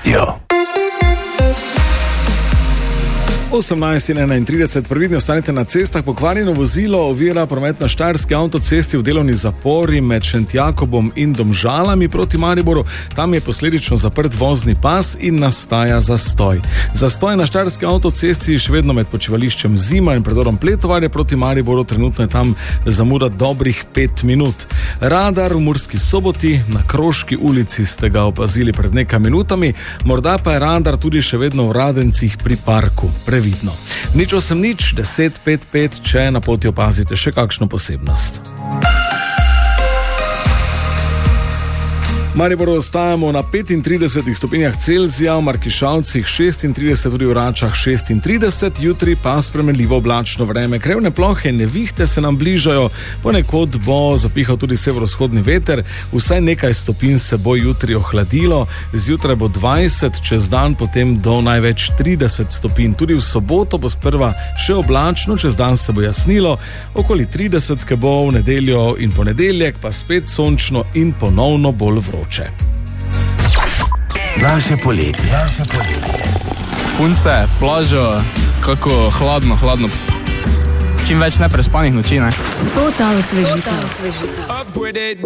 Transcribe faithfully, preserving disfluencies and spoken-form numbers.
Radio. osemnajst in enaintrideset, previdno ostanite na cestah. Pokvarjeno vozilo ovira promet na štajerski avtocesti v delovni zapori med Šentjakobom in Domžalami proti Mariboru. Tam je posledično zaprt vozni pas in nastaja zastoj. Zastoj na štajerski avtocesti še vedno med počivališčem Zima in predorom Pletovarje proti Mariboru. Trenutno je tam zamuda dobrih pet minut. Radar v Murski Soboti, na Kroški ulici ste ga opazili pred nekaj minutami, morda pa je radar tudi še vedno v Radencih pri parku. Previdno. Nič osem nič, deset pet pet, če na poti opazite še kakšno posebnost. V Mariboru ostajamo na petintridesetih stopinjah Celzija, v Markišavcih šestintrideset, tudi v Račah šestintrideset, jutri pa spremenljivo oblačno vreme. Krevne plohe in nevihte se nam bližajo, ponekod bo zapihal tudi severovzhodni veter, vsaj nekaj stopinj se bo jutri ohladilo, zjutraj bo dvajset, čez dan potem do največ trideset stopinj. Tudi v soboto bo sprva še oblačno, čez dan se bo jasnilo, okoli trideset, ke bo v nedeljo in ponedeljek pa spet sončno in ponovno bolj vroče. Naše poletje. Naše poletje. Punce, plažo, kako hladno, hladno. Čim več neprespanih noči, ne? Total osvežitev.